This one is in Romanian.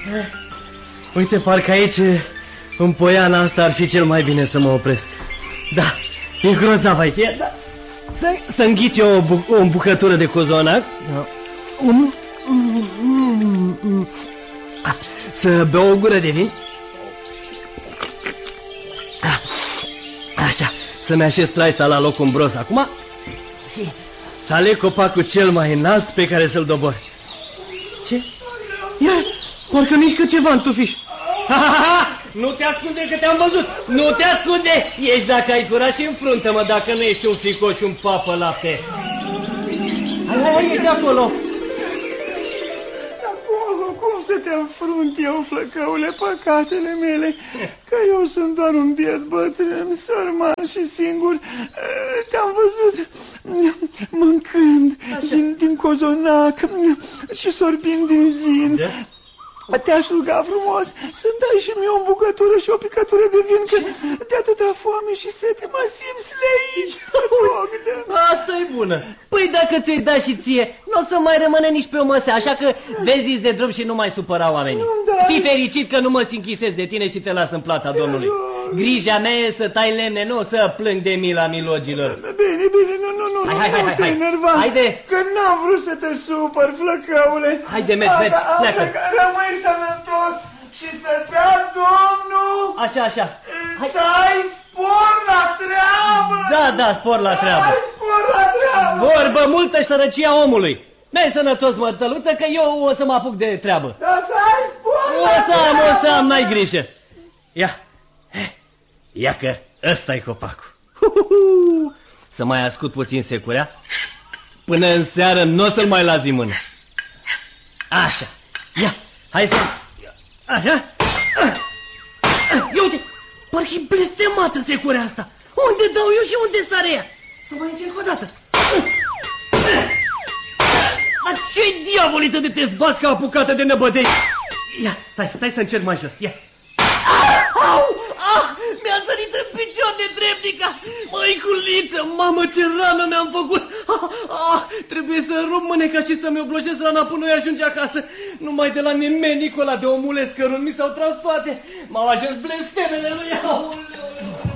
Uite, parcă aici, în poiana asta, ar fi cel mai bine să mă opresc. Da, e grozav aici. Da. Să înghit eu o bucătură de cozonac. Să beau o gură de vin. Așa, să-mi așez traista la loc umbros acum. Și să aleg copacul cel mai înalt pe care să-l dobor. Ce? Ia, parcă mișcă ceva în tufiș. Nu te ascunde că te-am văzut. Nu te ascunde. Ești dacă ai curaj și înfruntă-mă, dacă nu ești un fricoș și un papă lapte. Hai, ești de acolo. Cum să te înfrunt eu, flăcăule, păcatele mele? Că eu sunt doar un biet bătrân, sărman și singur. Te-am văzut mâncând din cozonac și sorbind din zin. Te-aș ruga frumos să-mi dai și mie o bucătură și o picătură de vin, că de atâta foame și sete mă simt slăit. Asta-i bună. Păi dacă ți-o-i da și ție, n-o să mai rămâne nici pe o măsea, așa că vezi de drum și nu mai supăra oamenii. Fii fericit că nu mă sinchisez de tine și te las în plata Domnului. Grija mea e să tai lemne, nu să plâng de mila milogilor. Bine, nu te enerva. Haide. Că n-am vrut să te supăr, flăcăule. Haide, mergi, pleacă. Rămâi sănătos și să-ți ia Domnul. Așa. Să ai spor la treabă. Da, spor la treabă. Să ai spor la treabă. Vorbă multă și sărăcia omului. N-ai sănătos, mătăluță, că eu o să mă apuc de treabă. Da, să ai spor la treabă. O să am, n-ai grijă. Ia că ăsta-i copacul. Să mai ascult puțin securea. Până în seară n-o să-l mai las din mână. Așa. Ia, hai să... Așa. Ia uite, parcă-i blestemată securea asta. Unde dau eu și unde sare ea? Să mai încerc o dată. Dar ce-i diavoliță de te zbați ca apucată de năbădei? Ia, stai să încerc mai jos, ia. Mi-a sărit în picior de dreptica. Măiculiță, mamă, ce rană mi-am făcut. Trebuie să rup mâneca și să-mi oblojesc rana până eu ajunge acasă. Numai de la nemenicul ăla de omule scărun mi s-au tras toate. M-au ajuns blestemele lui.